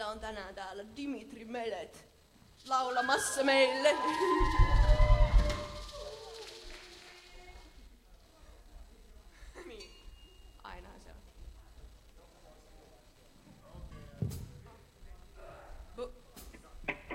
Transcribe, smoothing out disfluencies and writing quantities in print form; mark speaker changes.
Speaker 1: meillä on tänään täällä Dimitri Melet laulamassa meille.